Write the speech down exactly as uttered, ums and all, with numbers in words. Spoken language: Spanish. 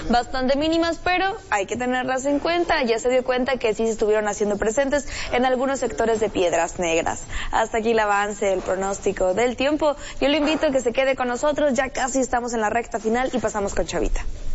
bastante mínimas, pero hay que tenerlas en cuenta. Ya se dio cuenta que sí se estuvieron haciendo presentes en algunos sectores de Piedras Negras. Hasta aquí el avance, el pronóstico del tiempo. Yo lo invito a que se quede con nosotros, ya casi estamos en la recta final y pasamos con Chavita.